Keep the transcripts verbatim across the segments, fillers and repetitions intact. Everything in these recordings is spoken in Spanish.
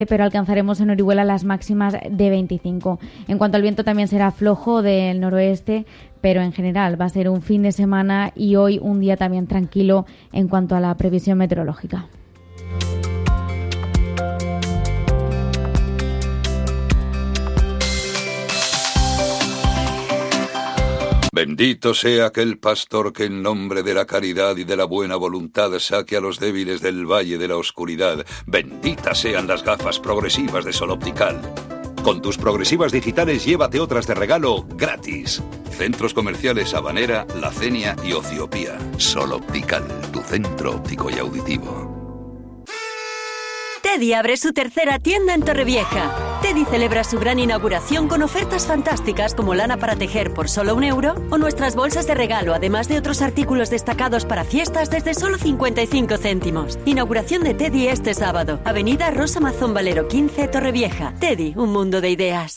pero alcanzaremos en Orihuela las máximas de veinticinco. En cuanto al viento, también será flojo del noroeste, pero en general va a ser un fin de semana y hoy un día también tranquilo en cuanto a la previsión meteorológica. Bendito sea aquel pastor que en nombre de la caridad y de la buena voluntad saque a los débiles del valle de la oscuridad. Benditas sean las gafas progresivas de Sol Optical. Con tus progresivas digitales llévate otras de regalo gratis. Centros comerciales Habanera, La Cenia y Ociopía. Sol Optical, tu centro óptico y auditivo. Teddy abre su tercera tienda en Torrevieja. Teddy celebra su gran inauguración con ofertas fantásticas como lana para tejer por solo un euro o nuestras bolsas de regalo, además de otros artículos destacados para fiestas desde solo cincuenta y cinco céntimos. Inauguración de Teddy este sábado. Avenida Rosa Mazón Valero quince, Torrevieja. Teddy, un mundo de ideas.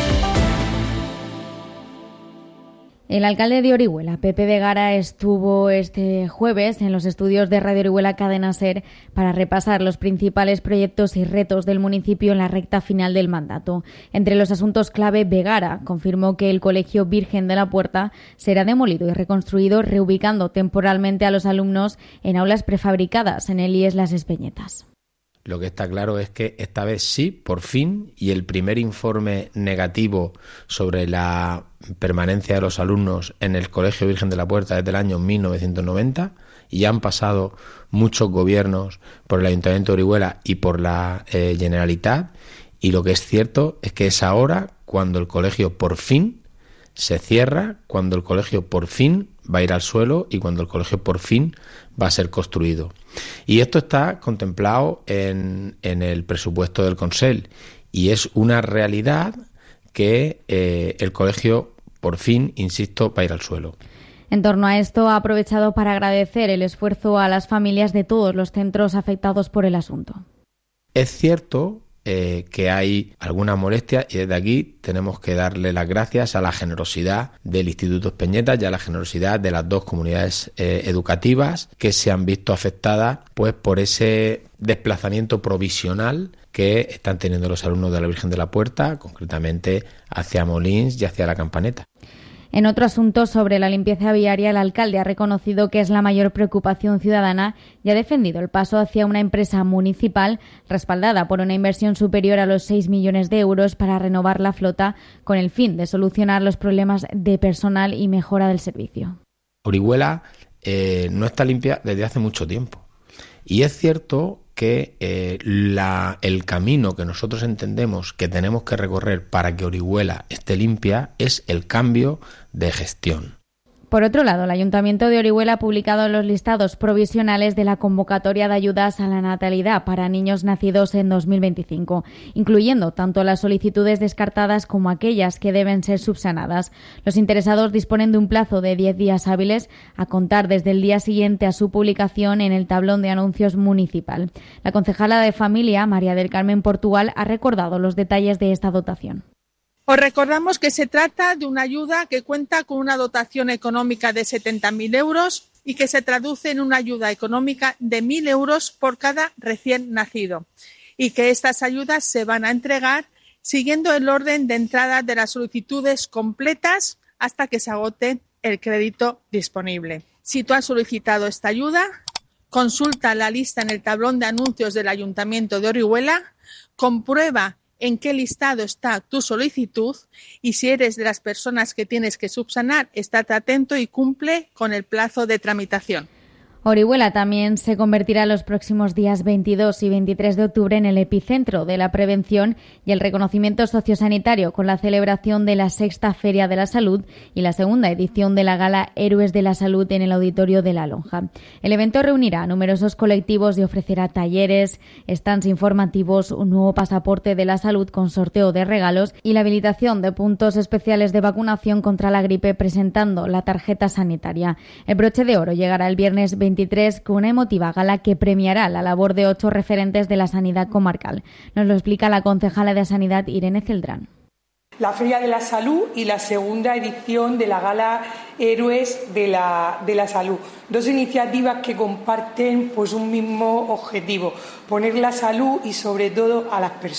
El alcalde de Orihuela, Pepe Vegara, estuvo este jueves en los estudios de Radio Orihuela Cadena SER para repasar los principales proyectos y retos del municipio en la recta final del mandato. Entre los asuntos clave, Vegara confirmó que el Colegio Virgen de la Puerta será demolido y reconstruido, reubicando temporalmente a los alumnos en aulas prefabricadas en el I E S Las Espeñetas. Lo que está claro es que esta vez sí, por fin, y el primer informe negativo sobre la permanencia de los alumnos en el Colegio Virgen de la Puerta desde el año mil novecientos noventa, y han pasado muchos gobiernos por el Ayuntamiento de Orihuela y por la eh, Generalitat, y lo que es cierto es que es ahora cuando el colegio por fin se cierra, cuando el colegio por fin va a ir al suelo y cuando el colegio por fin va a ser construido. Y esto está contemplado en, en el presupuesto del Consell y es una realidad que eh, el colegio por fin, insisto, va a ir al suelo. En torno a esto, ha aprovechado para agradecer el esfuerzo a las familias de todos los centros afectados por el asunto. Es cierto Eh, que hay alguna molestia y desde aquí tenemos que darle las gracias a la generosidad del Instituto Espeñetas y a la generosidad de las dos comunidades eh, educativas que se han visto afectadas pues por ese desplazamiento provisional que están teniendo los alumnos de la Virgen de la Puerta, concretamente hacia Molins y hacia la Campaneta. En otro asunto sobre la limpieza viaria, el alcalde ha reconocido que es la mayor preocupación ciudadana y ha defendido el paso hacia una empresa municipal respaldada por una inversión superior a los seis millones de euros para renovar la flota con el fin de solucionar los problemas de personal y mejora del servicio. Orihuela eh, no está limpia desde hace mucho tiempo y es cierto que eh, la, el camino que nosotros entendemos que tenemos que recorrer para que Orihuela esté limpia es el cambio de gestión. Por otro lado, el Ayuntamiento de Orihuela ha publicado los listados provisionales de la convocatoria de ayudas a la natalidad para niños nacidos en dos mil veinticinco, incluyendo tanto las solicitudes descartadas como aquellas que deben ser subsanadas. Los interesados disponen de un plazo de diez días hábiles a contar desde el día siguiente a su publicación en el tablón de anuncios municipal. La concejala de Familia, María del Carmen Portugal, ha recordado los detalles de esta dotación. Os recordamos que se trata de una ayuda que cuenta con una dotación económica de setenta mil euros y que se traduce en una ayuda económica de mil euros por cada recién nacido y que estas ayudas se van a entregar siguiendo el orden de entrada de las solicitudes completas hasta que se agote el crédito disponible. Si tú has solicitado esta ayuda, consulta la lista en el tablón de anuncios del Ayuntamiento de Orihuela, comprueba en qué listado está tu solicitud y si eres de las personas que tienes que subsanar, estate atento y cumple con el plazo de tramitación. Orihuela también se convertirá los próximos días veintidós y veintitrés de octubre en el epicentro de la prevención y el reconocimiento sociosanitario con la celebración de la sexta Feria de la Salud y la segunda edición de la Gala Héroes de la Salud en el Auditorio de la Lonja. El evento reunirá a numerosos colectivos y ofrecerá talleres, stands informativos, un nuevo pasaporte de la salud con sorteo de regalos y la habilitación de puntos especiales de vacunación contra la gripe presentando la tarjeta sanitaria. El broche de oro llegará el viernes veintitrés con una emotiva gala que premiará la labor de ocho referentes de la sanidad comarcal. Nos lo explica la concejala de Sanidad, Irene Celdrán. la Feria de la Salud y la segunda edición de la Gala Héroes de la, de la Salud. Dos iniciativas que comparten pues, un mismo objetivo, poner la salud y sobre todo a las personas.